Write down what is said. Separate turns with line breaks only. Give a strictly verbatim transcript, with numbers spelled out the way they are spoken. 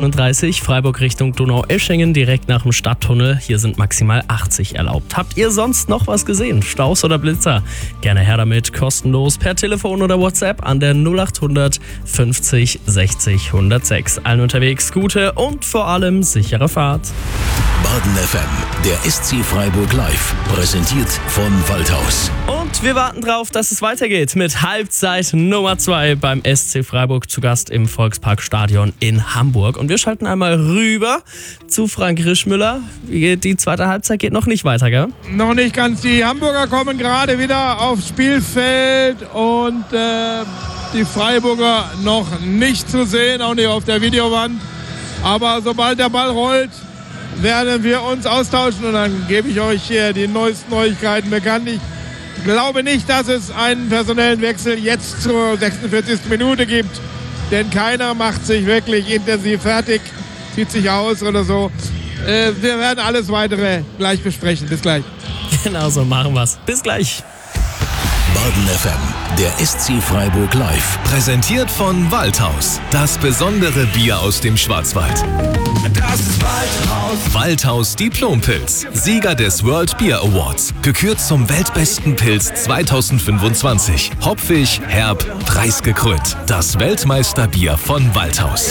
einunddreißig, Freiburg Richtung Donaueschingen direkt nach dem Stadttunnel. Hier sind maximal achtzig erlaubt. Habt ihr sonst noch was gesehen? Staus oder Blitzer? Gerne her damit, kostenlos per Telefon oder WhatsApp an der null acht hundert fünfzig sechzig hundertsechs. Allen unterwegs gute und vor allem sichere Fahrt.
Baden F M, der S C Freiburg Live, präsentiert von Waldhaus.
Und wir warten drauf, dass es weitergeht mit Halbzeit Nummer zwei beim S C Freiburg, zu Gast im Volksparkstadion in Hamburg. Und wir schalten einmal rüber zu Frank Rischmüller. Die zweite Halbzeit geht noch nicht weiter, gell?
Noch nicht ganz. Die Hamburger kommen gerade wieder aufs Spielfeld und äh, die Freiburger noch nicht zu sehen, auch nicht auf der Videowand. Aber sobald der Ball rollt, werden wir uns austauschen und dann gebe ich euch hier die neuesten Neuigkeiten bekannt. Ich glaube nicht, dass es einen personellen Wechsel jetzt zur sechsundvierzigsten Minute gibt, denn keiner macht sich wirklich intensiv fertig, zieht sich aus oder so. Äh, wir werden alles Weitere gleich besprechen. Bis gleich.
Genau so machen wir's. Bis gleich.
Baden F M, der S C Freiburg Live.
Präsentiert von Waldhaus. Das besondere Bier aus dem Schwarzwald.
Das ist Waldhaus.
Waldhaus Diplompilz. Sieger des World Beer Awards. Gekürt zum weltbesten Pilz zweitausendfünfundzwanzig. Hopfig, herb, preisgekrönt. Das Weltmeisterbier von Waldhaus.